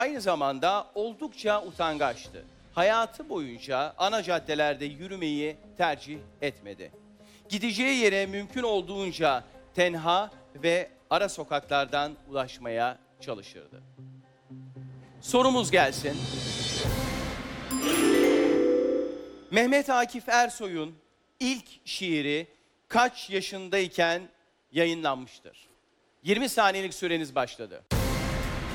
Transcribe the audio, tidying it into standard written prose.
Aynı zamanda oldukça utangaçtı. Hayatı boyunca ana caddelerde yürümeyi tercih etmedi. Gideceği yere mümkün olduğunca tenha ve ara sokaklardan ulaşmaya çalışırdı. Sorumuz gelsin. Mehmet Akif Ersoy'un ilk şiiri kaç yaşındayken yayınlanmıştır? 20 saniyelik süreniz başladı.